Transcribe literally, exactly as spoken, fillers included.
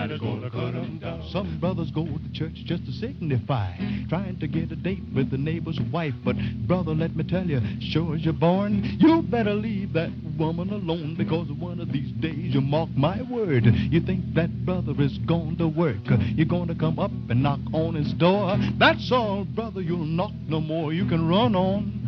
Everybody's gonna cut 'em down. Some brothers go to church just to signify, trying to get a date with the neighbor's wife. But brother, let me tell you, sure as you're born, you better leave that woman alone, because one of these days, you mark my word, you think that brother is going to work, you're going to come up and knock on his door. That's all, brother, you'll knock no more. You can run on.